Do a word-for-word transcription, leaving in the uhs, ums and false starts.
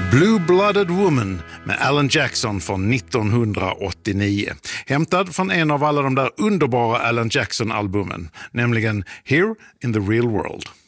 Blue-Blooded Woman med Alan Jackson från nittonhundraåttionio. Hämtad från en av alla de där underbara Alan Jackson-albumen, nämligen Here in the Real World.